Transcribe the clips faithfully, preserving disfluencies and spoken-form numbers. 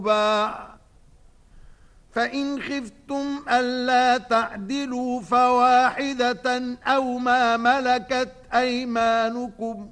فإن خفتم ألا تعدلوا فواحدة أو ما ملكت أيمانكم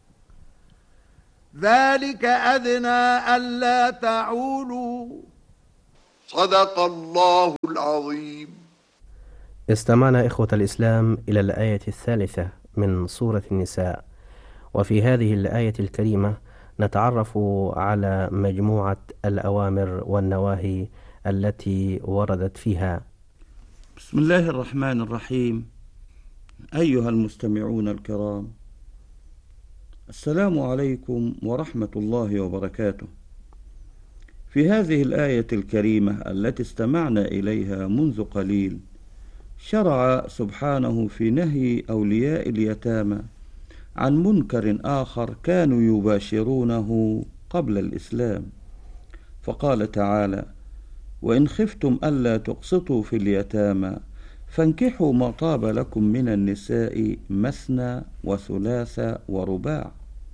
ذلك أدنى ألا تعولوا. صدق الله العظيم. استمعنا إخوة الإسلام إلى الآية الثالثة من سورة النساء، وفي هذه الآية الكريمة نتعرف على مجموعة الأوامر والنواهي التي وردت فيها. بسم الله الرحمن الرحيم. أيها المستمعون الكرام، السلام عليكم ورحمة الله وبركاته. في هذه الآية الكريمة التي استمعنا إليها منذ قليل، شرع سبحانه في نهي أولياء اليتامى عن منكر آخر كانوا يباشرونه قبل الإسلام، فقال تعالى: وإن خفتم ألا تقسطوا في اليتامى فانكحوا ما طاب لكم من النساء مثنى وثلاث ورباع.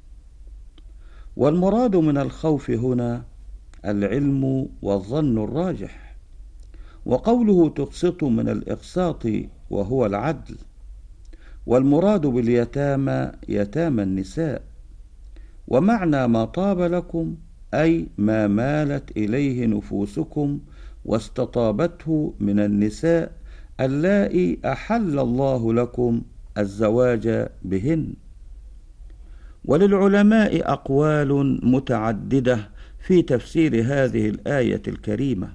والمراد من الخوف هنا العلم والظن الراجح، وقوله تقسطوا من الإقساط وهو العدل، والمراد باليتامى يتامى النساء. ومعنى ما طاب لكم أي ما مالت إليه نفوسكم واستطابته من النساء اللائي أحل الله لكم الزواج بهن. وللعلماء أقوال متعددة في تفسير هذه الآية الكريمة،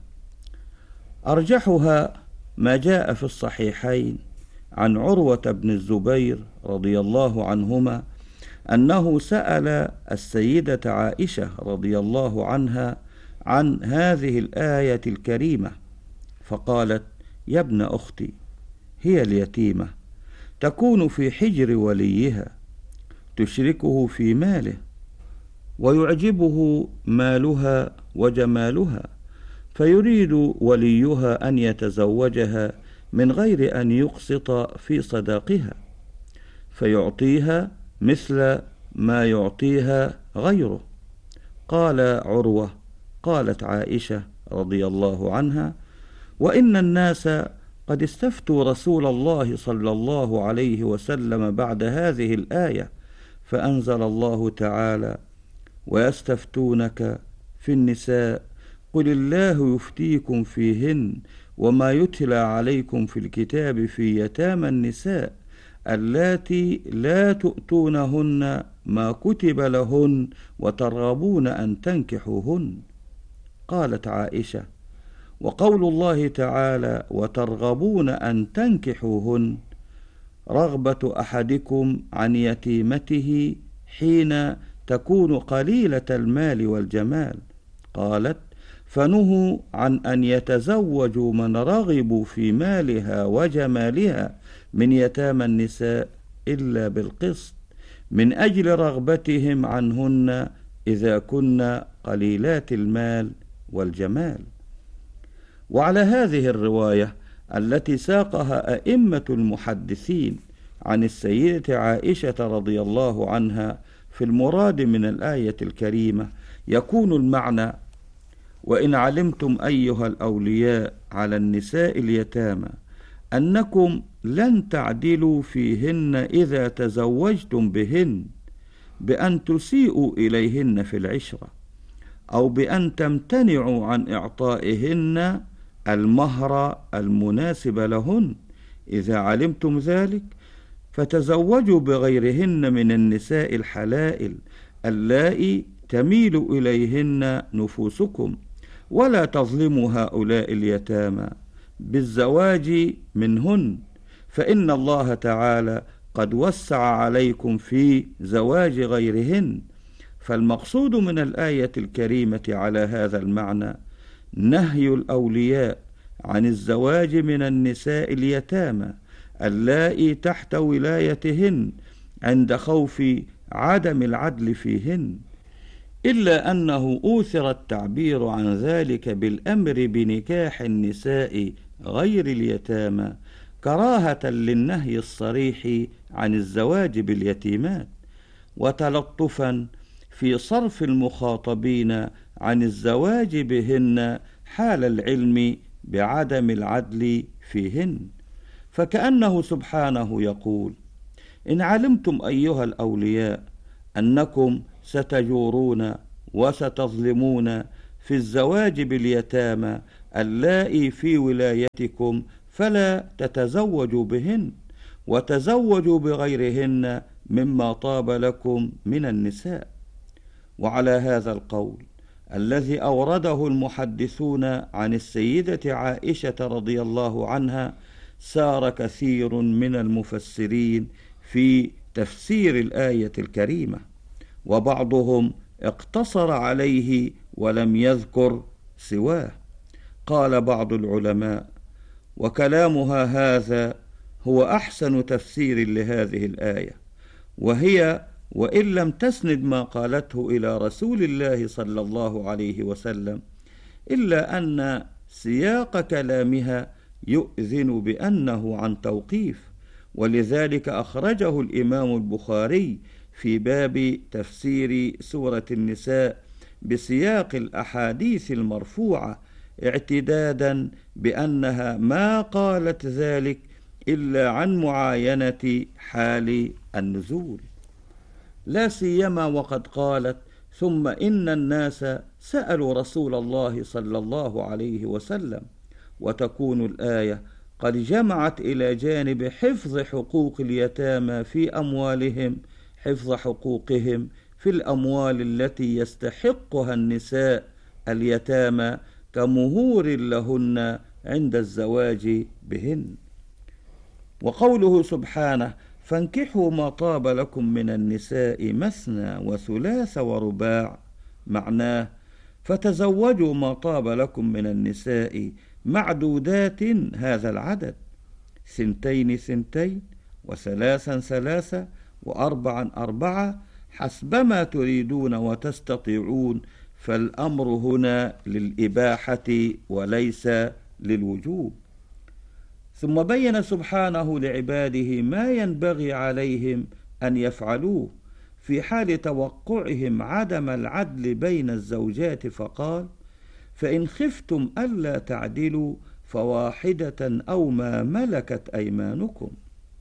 أرجحها ما جاء في الصحيحين عن عروة بن الزبير رضي الله عنهما أنه سأل السيدة عائشة رضي الله عنها عن هذه الآية الكريمة، فقالت: يا ابن أختي، هي اليتيمة تكون في حجر وليها، تشركه في ماله ويعجبه مالها وجمالها، فيريد وليها أن يتزوجها من غير أن يقسط في صداقها، فيعطيها مثل ما يعطيها غيره. قال عروة: قالت عائشة رضي الله عنها: وإن الناس قد استفتوا رسول الله صلى الله عليه وسلم بعد هذه الآية، فأنزل الله تعالى: ويستفتونك في النساء قل الله يفتيكم فيهن وما يتلى عليكم في الكتاب في يتامى النساء اللاتي لا تؤتونهن ما كتب لهن وترغبون أن تنكحوهن. قالت عائشة: وقول الله تعالى وترغبون أن تنكحوهن رغبة أحدكم عن يتيمته حين تكون قليلة المال والجمال. قالت: فنهوا عن أن يتزوجوا من رغبوا في مالها وجمالها من يتامى النساء إلا بالقسط من أجل رغبتهم عنهن إذا كن قليلات المال والجمال. وعلى هذه الرواية التي ساقها أئمة المحدثين عن السيدة عائشة رضي الله عنها في المراد من الآية الكريمة، يكون المعنى: وإن علمتم أيها الأولياء على النساء اليتامى أنكم لن تعدلوا فيهن إذا تزوجتم بهن بأن تسيئوا إليهن في العشرة، أو بأن تمتنعوا عن إعطائهن المهر المناسب لهن، إذا علمتم ذلك فتزوجوا بغيرهن من النساء الحلائل اللائي تميل إليهن نفوسكم، ولا تظلموا هؤلاء اليتامى بالزواج منهن، فإن الله تعالى قد وسع عليكم في زواج غيرهن. فالمقصود من الآية الكريمة على هذا المعنى نهي الأولياء عن الزواج من النساء اليتامى اللائي تحت ولايتهن عند خوف عدم العدل فيهن، إلا أنه أوثر التعبير عن ذلك بالأمر بنكاح النساء غير اليتامى كراهة للنهي الصريح عن الزواج باليتيمات، وتلطفا في صرف المخاطبين عن الزواج بهن حال العلم بعدم العدل فيهن، فكأنه سبحانه يقول: إن علمتم أيها الأولياء أنكم ستجورون وستظلمون في الزواج باليتامى اللائي في ولايتكم فلا تتزوجوا بهن، وتزوجوا بغيرهن مما طاب لكم من النساء. وعلى هذا القول الذي أورده المحدثون عن السيدة عائشة رضي الله عنها سار كثير من المفسرين في تفسير الآية الكريمة، وبعضهم اقتصر عليه ولم يذكر سواه. قال بعض العلماء: وكلامها هذا هو أحسن تفسير لهذه الآية، وهي وإن لم تسند ما قالته إلى رسول الله صلى الله عليه وسلم، إلا أن سياق كلامها يؤذن بأنه عن توقيف، ولذلك أخرجه الإمام البخاري في باب تفسير سورة النساء بسياق الأحاديث المرفوعة، اعتدادا بأنها ما قالت ذلك إلا عن معاينة حال النزول، لا سيما وقد قالت: ثم إن الناس سألوا رسول الله صلى الله عليه وسلم، وتكون الآية قد جمعت إلى جانب حفظ حقوق اليتامى في أموالهم حفظ حقوقهم في الأموال التي يستحقها النساء اليتامى كمهور لهن عند الزواج بهن. وقوله سبحانه: فانكحوا ما طاب لكم من النساء مثنى وثلاث ورباع، معناه فتزوجوا ما طاب لكم من النساء معدودات هذا العدد، ثنتين ثنتين وثلاثا ثلاثة وأربعا أربعة، حسبما تريدون وتستطيعون، فالأمر هنا للإباحة وليس للوجوب. ثم بين سبحانه لعباده ما ينبغي عليهم أن يفعلوه في حال توقعهم عدم العدل بين الزوجات، فقال: فإن خفتم ألا تعدلوا فواحدة أو ما ملكت أيمانكم.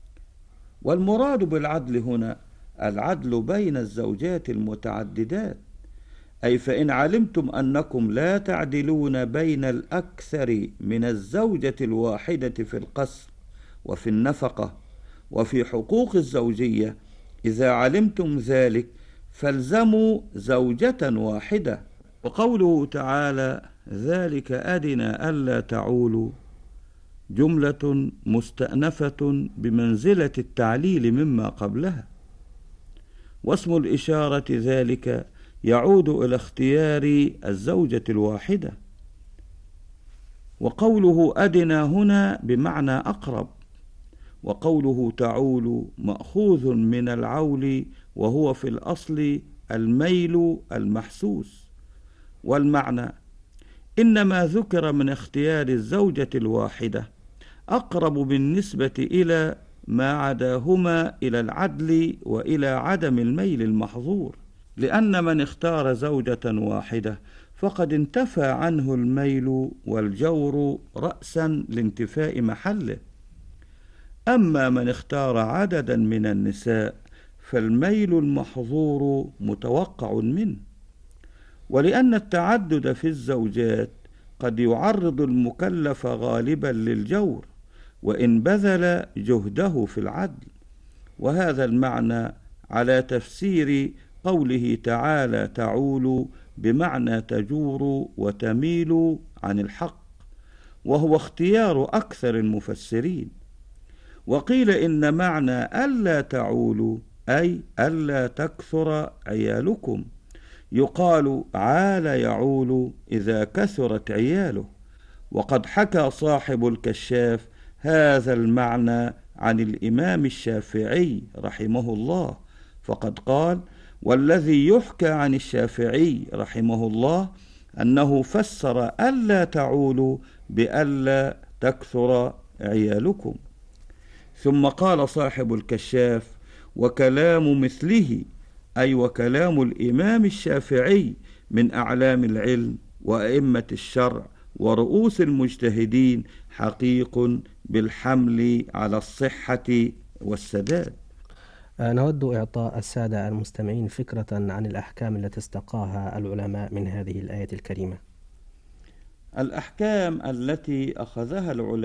والمراد بالعدل هنا العدل بين الزوجات المتعددات، أي فإن علمتم أنكم لا تعدلون بين الأكثر من الزوجة الواحدة في القسم وفي النفقة وفي حقوق الزوجية، إذا علمتم ذلك فالزموا زوجة واحدة. وقوله تعالى: ذلك أدنى ألا تعولوا، جملة مستأنفة بمنزلة التعليل مما قبلها، واسم الإشارة ذلك يعود إلى اختيار الزوجة الواحدة. وقوله أدنى هنا بمعنى أقرب، وقوله تعول مأخوذ من العول، وهو في الأصل الميل المحسوس. والمعنى إنما ذكر من اختيار الزوجة الواحدة أقرب بالنسبة إلى ما عداهما إلى العدل وإلى عدم الميل المحظور، لأن من اختار زوجة واحدة فقد انتفى عنه الميل والجور رأسا لانتفاء محله. أما من اختار عددا من النساء فالميل المحظور متوقع منه، ولأن التعدد في الزوجات قد يعرض المكلف غالبا للجور وإن بذل جهده في العدل. وهذا المعنى على تفسير قوله تعالى تعول بمعنى تجور وتميل عن الحق، وهو اختيار أكثر المفسرين. وقيل إن معنى ألا تعولوا أي ألا تكثر عيالكم، يقال عال يعول إذا كثرت عياله. وقد حكى صاحب الكشاف هذا المعنى عن الإمام الشافعي رحمه الله، فقد قال: والذي يحكى عن الشافعي رحمه الله أنه فسر ألا تعولوا بألا تكثر عيالكم. ثم قال صاحب الكشاف: وكلام مثله، أي وكلام الإمام الشافعي من أعلام العلم وأئمة الشرع ورؤوس المجتهدين حقيق بالحمل على الصحة والسداد. نود إعطاء السادة المستمعين فكرة عن الأحكام التي استقاها العلماء من هذه الآية الكريمة. الأحكام التي أخذها العلماء